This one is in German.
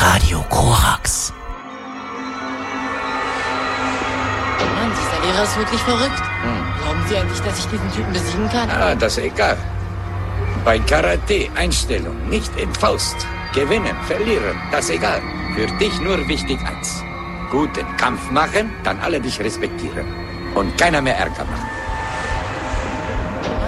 Radio Korax. Mann, dieser Lehrer ist wirklich verrückt. Glauben Sie eigentlich, dass ich diesen Typen besiegen kann? Ah, das ist egal. Bei Karate Einstellung, nicht in Faust. Gewinnen, verlieren, das ist egal. Für dich nur wichtig eins. Guten Kampf machen, dann alle dich respektieren. Und keiner mehr Ärger machen.